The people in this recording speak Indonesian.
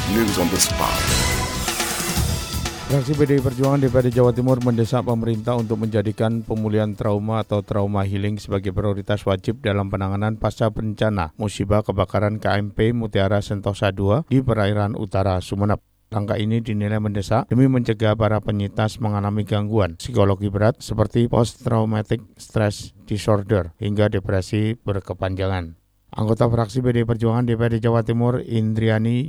News on the spot. Fraksi PDI Perjuangan DPRD Jawa Timur mendesak pemerintah untuk menjadikan pemulihan trauma atau trauma healing sebagai prioritas wajib dalam penanganan pasca bencana musibah kebakaran KMP Mutiara Sentosa II di perairan utara Sumeneb. Langkah ini dinilai mendesak demi mencegah para penyintas mengalami gangguan psikologi berat seperti post-traumatic stress disorder hingga depresi berkepanjangan. Anggota fraksi PDI Perjuangan DPRD Jawa Timur Indriani